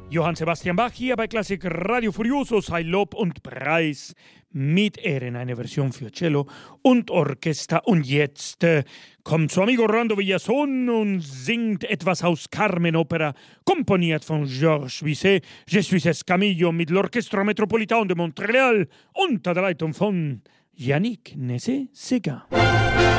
Johann Sebastian Bach hier bei Klassik Radio Furioso, sei Lob und Preis mit Ehren, eine Version für Cello und Orchester. Und jetzt kommt zu Amigo Rolando Villazón und singt etwas aus Carmen Opera, komponiert von Georges Bizet. Je suis Escamillo mit l'Orchestre Metropolitain de Montréal unter der Leitung von Yannick Nézet-Séguin.